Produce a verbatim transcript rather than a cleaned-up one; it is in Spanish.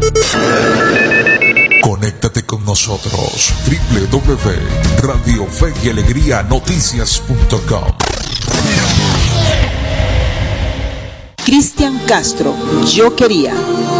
Conéctate con nosotros. doble u doble u doble u punto radio fe y alegría noticias punto com. Cristian Castro, Yo Quería.